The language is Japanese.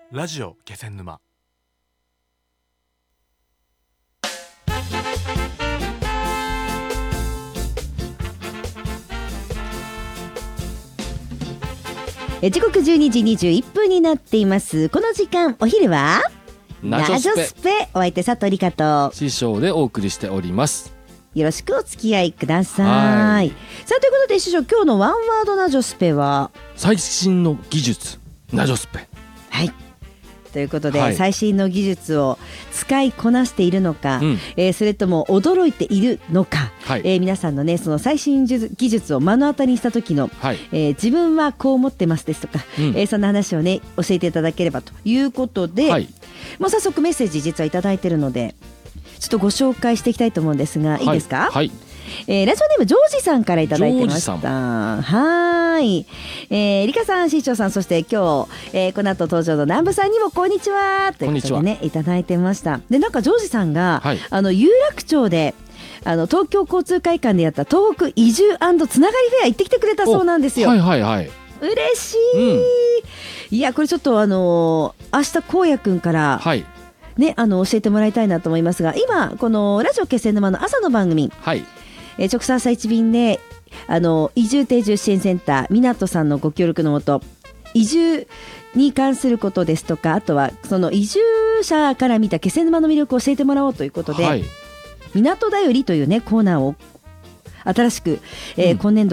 ラジオ気仙沼。 時刻12時21分になっています。この時間お昼はナジョスペ、 お相手佐藤理香と師匠でお送りしております。 よろしくお付き合いくださはいい。さあということで師匠、今日のワンワードナジョスペは最新の技術ナジョスペ。 はいということで、 はい最新の技術を使いこなしているのか、それとも驚いているのか、 はい皆さんのねその最新技術を目の当たりにした時の、 はい自分はこう思ってますですとか、そんな話をね教えていただければということで、 はいもう早速メッセージ実はいただいているのでちょっとご紹介していきたいと思うんですが、いいですか？ はい、 ラジオネームジョージさんからいただいてましジョージた。はい、リカさん、師匠さん、そして今日、この後登場の南部さんにもこんにちはということでねいただいてました。でなんかジョージさんが、 はい有楽町で東京交通会館でやった東北移住&つながりフェア行ってきてくれたそうなんですよ。 はいはいはい。 嬉しい、いやこれちょっと明日こうやくんからはいね教えてもらいたいなと思いますが、今このラジオ気仙沼の朝の番組、 はい直参朝一便で移住定住支援センター港さんのご協力のもと移住に関することですとか、あとはその移住者から見た気仙沼の魅力を教えてもらおうということで、 はい港だよりというねコーナーを新しく、今年度